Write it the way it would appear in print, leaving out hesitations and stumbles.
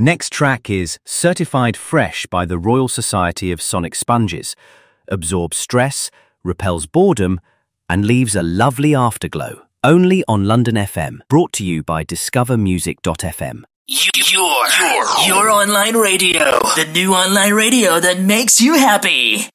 Next track is Certified Fresh by the Royal Society of Sonic Sponges. Absorbs stress, repels boredom, and leaves a lovely afterglow. Only on London FM. Brought to you by discovermusic.fm. Your online radio. The new online radio that makes you happy.